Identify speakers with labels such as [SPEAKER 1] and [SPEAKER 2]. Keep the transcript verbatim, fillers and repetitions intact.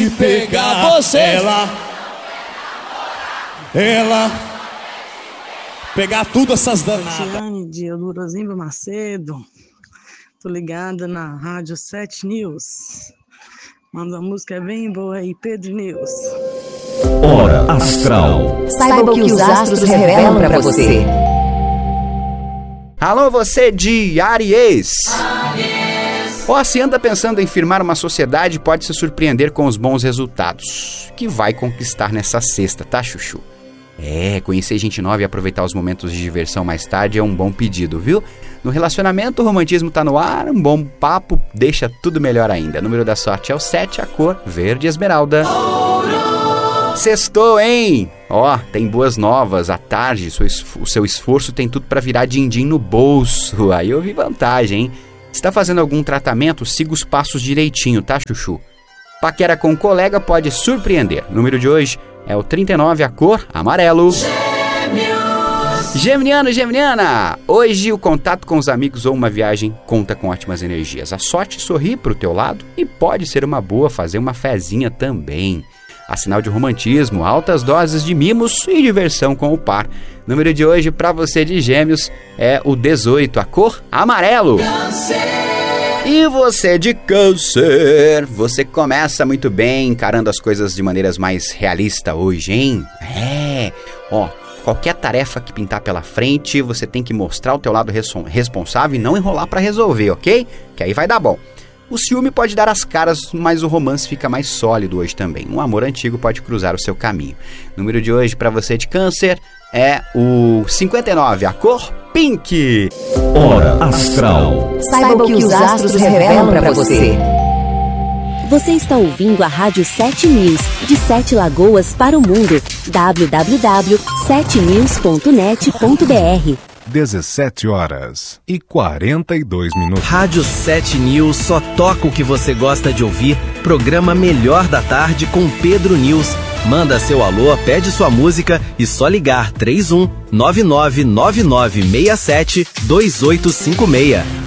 [SPEAKER 1] te pegar.
[SPEAKER 2] Você.
[SPEAKER 1] Ela, ela, pegar tudo essas danadas.
[SPEAKER 3] Tiane de Eudorozinho Macedo. Tô ligada na Rádio sete News. Manda a música é bem boa aí, Pedro News.
[SPEAKER 4] Hora Astral.
[SPEAKER 5] Saiba o que os astros revelam pra você.
[SPEAKER 6] Alô, você de Áries. Ó, se anda pensando em firmar uma sociedade, pode se surpreender com os bons resultados que vai conquistar nessa sexta, tá, Chuchu? É, conhecer gente nova e aproveitar os momentos de diversão mais tarde é um bom pedido, viu? No relacionamento, o romantismo tá no ar, um bom papo deixa tudo melhor ainda. O número da sorte é o sete, a cor verde esmeralda. Sextou, hein? Ó, tem boas novas, à tarde o seu esforço tem tudo pra virar din-din no bolso. Aí eu vi vantagem, hein? Se tá fazendo algum tratamento, siga os passos direitinho, tá, Chuchu? Paquera com um colega pode surpreender. O número de hoje é o trinta e nove, a cor amarelo. Geminiano, Geminiana, hoje o contato com os amigos ou uma viagem conta com ótimas energias. A sorte sorri pro teu lado e pode ser uma boa fazer uma fezinha também. A sinal de romantismo, altas doses de mimos e diversão com o par. O número de hoje para você de Gêmeos é o dezoito, a cor amarelo. E você de Câncer, você começa muito bem encarando as coisas de maneiras mais realistas hoje, hein? É, ó, qualquer tarefa que pintar pela frente, você tem que mostrar o teu lado responsável e não enrolar para resolver, ok? Que aí vai dar bom. O ciúme pode dar as caras, mas o romance fica mais sólido hoje também. Um amor antigo pode cruzar o seu caminho. O número de hoje para você de Câncer é o cinquenta e nove, a cor pink.
[SPEAKER 4] Hora Astral.
[SPEAKER 5] Saiba o que os astros revelam pra você.
[SPEAKER 7] Você está ouvindo a Rádio sete News, de Sete Lagoas para o mundo. w w w ponto sete news ponto net ponto b r.
[SPEAKER 8] dezessete horas e quarenta e dois minutos.
[SPEAKER 9] Rádio sete News só toca o que você gosta de ouvir. Programa Melhor da Tarde com Pedro News. Manda seu alô, pede sua música e só ligar três um nove nove nove nove seis sete dois oito cinco seis.